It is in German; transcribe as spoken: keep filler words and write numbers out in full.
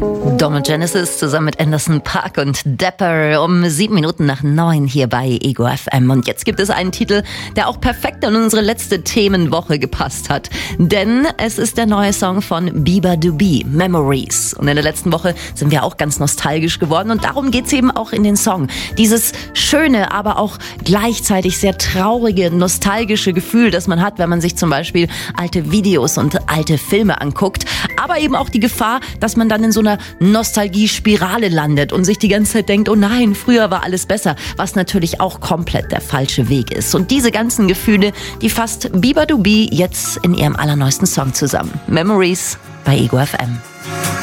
Dom und Genesis zusammen mit Anderson .Paak und Dapper um sieben Minuten nach neun hier bei Ego F M. Und jetzt gibt es einen Titel, der auch perfekt in unsere letzte Themenwoche gepasst hat. Denn es ist der neue Song von Bieber-Dubi, Memories. Und in der letzten Woche sind wir auch ganz nostalgisch geworden. Und darum geht's eben auch in den Song. Dieses schöne, aber auch gleichzeitig sehr traurige, nostalgische Gefühl, das man hat, wenn man sich zum Beispiel alte Videos und alte Filme anguckt. Aber eben auch die Gefahr, dass man dann in so einer Nostalgie-Spirale landet und sich die ganze Zeit denkt, oh nein, früher war alles besser, was natürlich auch komplett der falsche Weg ist. Und diese ganzen Gefühle, die fasst Bieber-Dubi jetzt in ihrem allerneuesten Song zusammen. Memories bei Ego F M.